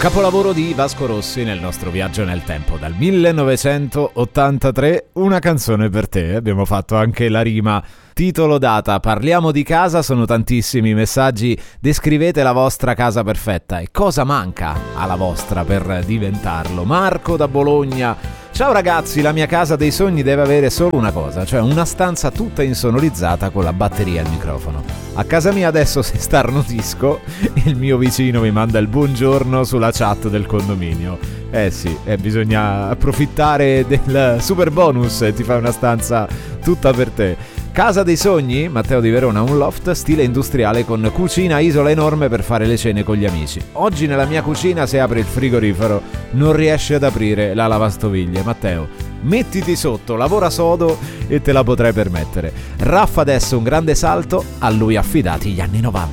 Capolavoro di Vasco Rossi nel nostro viaggio nel tempo dal 1983, una canzone per te. Abbiamo fatto anche la rima, titolo, data. Parliamo di casa, sono tantissimi i messaggi. Descrivete la vostra casa perfetta e cosa manca alla vostra per diventarlo. Marco da Bologna: ciao ragazzi, la mia casa dei sogni deve avere solo una cosa, cioè una stanza tutta insonorizzata con la batteria e il microfono. A casa mia adesso si starnutisco, il mio vicino mi manda il buongiorno sulla chat del condominio. Sì, bisogna approfittare del super bonus e ti fai una stanza tutta per te. Casa dei sogni, Matteo di Verona, un loft stile industriale con cucina isola enorme per fare le cene con gli amici. Oggi nella mia cucina, se apri il frigorifero, non riesci ad aprire la lavastoviglie. Matteo, mettiti sotto, lavora sodo e te la potrai permettere. Raffa adesso un grande salto, a lui affidati gli anni 90.